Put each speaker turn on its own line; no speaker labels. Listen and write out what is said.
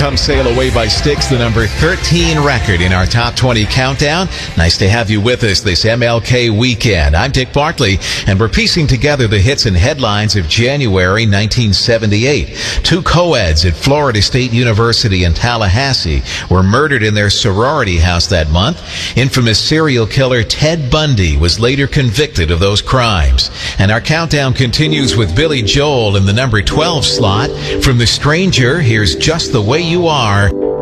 Come Sail Away by Styx, the number 13 record in our top 20 countdown. Nice to have you with us this MLK weekend. I'm Dick Bartley, and we're piecing together the hits and headlines of January 1978. Two co-eds at Florida State University in Tallahassee were murdered in their sorority house that month. Infamous serial killer Ted Bundy was later convicted of those crimes. And our countdown continues with Billy Joel in the number 12 slot. From The Stranger, here's Just the Way You Are.